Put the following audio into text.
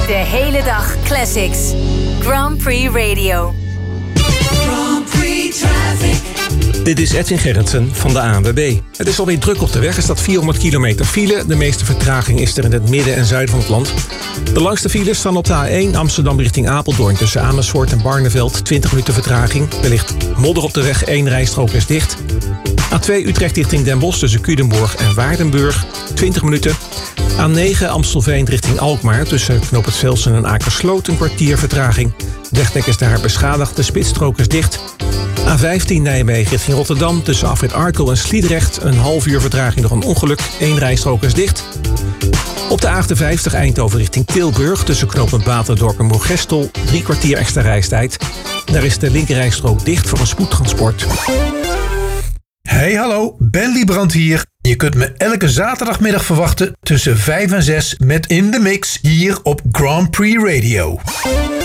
De hele dag classics. Grand Prix Radio. Grand Prix Traffic. Dit is Edwin Gerritsen van de ANWB. Het is alweer druk op de weg. Er staat 400 kilometer file. De meeste vertraging is er in het midden en zuiden van het land. De langste files staan op de A1 Amsterdam richting Apeldoorn. Tussen Amersfoort en Barneveld 20 minuten vertraging. Er ligt modder op de weg, 1 rijstrook is dicht. A2 Utrecht richting Den Bosch tussen Culemborg en Waardenburg 20 minuten. A9 Amstelveen richting Alkmaar tussen Knoop het Velsen en Akersloot een kwartier vertraging. De wegdek is daar beschadigd, de spitsstrook is dicht. A15 Nijmegen richting Rotterdam tussen Afrit Arkel en Sliedrecht een half uur vertraging door een ongeluk. 1 rijstrook is dicht. Op de A58 Eindhoven richting Tilburg tussen knooppunt Baterdorp en Moergestel 3 kwartier extra reistijd. Daar is de linkerrijstrook dicht voor een spoedtransport. Hey hallo, Ben Liebrand hier. Je kunt me elke zaterdagmiddag verwachten tussen 5 en 6 met In The Mix hier op Grand Prix Radio.